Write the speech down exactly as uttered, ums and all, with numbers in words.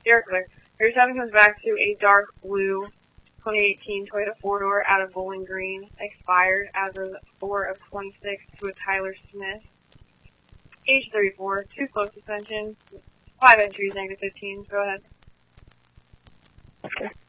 You're clear. Your seven comes back to a dark blue twenty eighteen Toyota four-door out of Bowling Green, expired as of four of twenty-six to a Tyler Smith. Age thirty-four, two close suspension, five entries, negative fifteen. Go ahead. Okay.